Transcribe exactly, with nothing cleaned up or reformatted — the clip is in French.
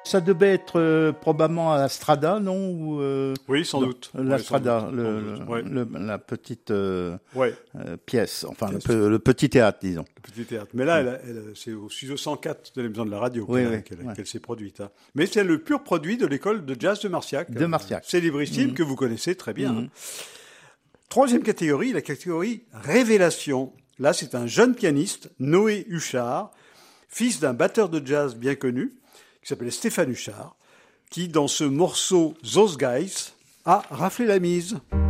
Ça devait être euh, probablement à la Strada, non Ou, euh, Oui, sans non, doute. La ouais, Strada, sans doute. le, Sans doute. Ouais. le, la petite euh, Ouais. euh, pièce, enfin Pièce. Le, le petit théâtre, disons. Le petit théâtre. Mais là, elle a, elle a, c'est au studio cent quatre de la Maison de la Radio Oui, qu'elle, oui, qu'elle, ouais. qu'elle s'est produite. Hein. Mais c'est le pur produit de l'école de jazz de Marciac. De Marciac. Euh, célébrissime, mmh. que vous connaissez très bien. Mmh. Hein. Troisième catégorie, la catégorie révélation. Là, c'est un jeune pianiste, Noé Huchard, fils d'un batteur de jazz bien connu, qui s'appelait Stéphane Huchard, qui, dans ce morceau Those Guys, a raflé la mise.